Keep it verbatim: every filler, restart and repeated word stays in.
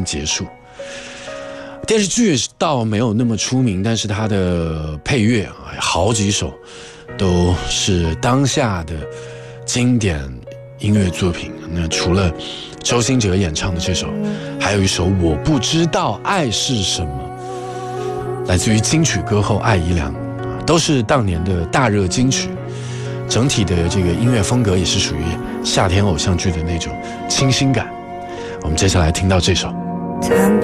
天结束。电视剧倒没有那么出名，但是它的配乐啊，好几首都是当下的经典音乐作品。那除了周兴哲演唱的这首，还有一首《我不知道爱是什么》，来自于金曲歌后艾怡良，都是当年的大热金曲。整体的这个音乐风格也是属于夏天偶像剧的那种清新感。我们接下来听到这首。